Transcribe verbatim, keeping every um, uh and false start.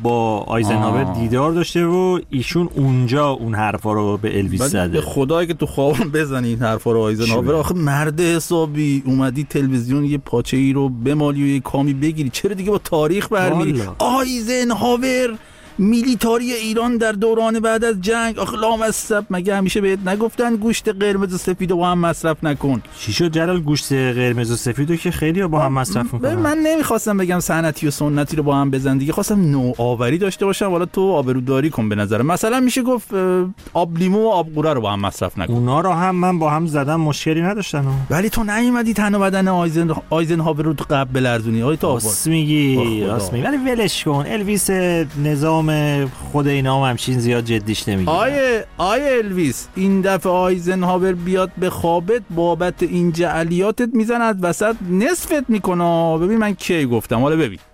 با آیزنهاور دیدار داشته و ایشون اونجا اون حرفا رو به الویس زده. به خدای که تو خوابم بزنی این حرفا رو آیزنهاور. آخه مرد حسابی اومدی تلویزیون یه پاچه ای رو بمالی و یه کامی بگیری، چرا دیگه با تاریخ برمیری؟ آیزنهاور میلیتاری ایران در دوران بعد از جنگ. آخه لامصب مگه همیشه بهت نگفتن گوشت قرمز و سفید رو با هم مصرف نکن؟ چی شد جلال؟ گوشت قرمز و سفیدو که خیلی با هم مصرف میکنن. من نمیخواستم بگم سنتی و سنتی رو با هم بزن دیگه، خواستم نوآوری داشته باشم. والا تو آبروداری کن به نظرم. مثلا میشه گفت آب لیمو و آب قوره رو با هم مصرف نکن. اونا رو هم من با هم زدم مشکلی نداشتن. ولی تو نیومدی تن و بدن آیزن آیزنهاور رو تو قبل بلرزونی. آی تو راست میگی، راست میگی، ولی ولش کن. الویس نظام خود اینا هم همچین زیاد جدیش نمیگیره. آیه آیه الویس، این دفعه آیزنهاور بیاد به خوابت بابت این جعلیاتت میزند وسط نصفت میکنه. ببین من کی گفتم، حالا ببین.